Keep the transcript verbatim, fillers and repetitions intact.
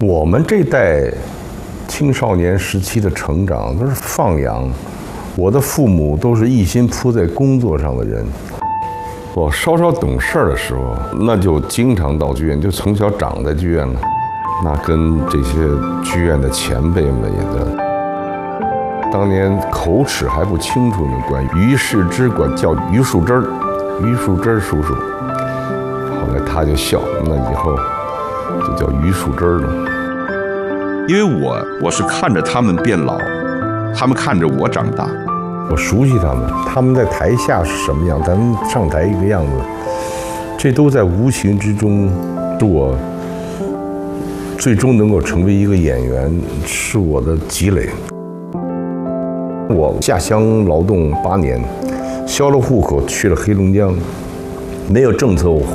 我们这代青少年时期的成长都是放养，我的父母都是一心扑在工作上的人。我稍稍懂事儿的时候，那就经常到剧院，就从小长在剧院了。那跟这些剧院的前辈们也的，当年口齿还不清楚呢，管于世之管叫于树枝儿，于树枝儿叔叔。后来他就笑，那以后就叫于树枝儿了。 因为我我是看着他们变老，他们看着我长大。 我熟悉他们，他们在台下是什么样，咱们上台一个样子，这都在无形之中是我最终能够成为一个演员，是我的积累。我下乡劳动八年，销了户口去了黑龙江，没有政策我